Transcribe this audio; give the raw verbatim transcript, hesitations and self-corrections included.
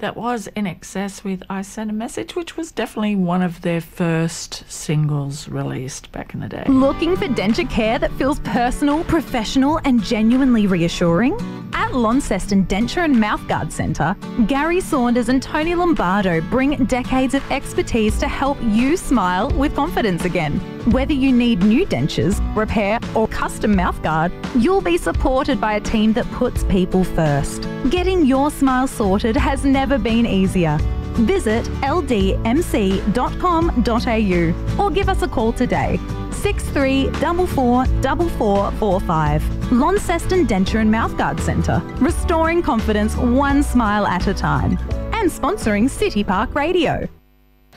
That was In Excess with I Sent a Message, which was definitely one of their first singles released back in the day. Looking for denture care that feels personal, professional and genuinely reassuring? At Launceston Denture and Mouthguard Centre, Gary Saunders and Tony Lombardo bring decades of expertise to help you smile with confidence again. Whether you need new dentures, repair or custom mouthguard, you'll be supported by a team that puts people first. Getting your smile sorted has never been easier. Visit l d m c dot com dot a u or give us a call today. six three four four four four four five. Launceston Denture and Mouthguard Centre, restoring confidence one smile at a time. And sponsoring City Park Radio.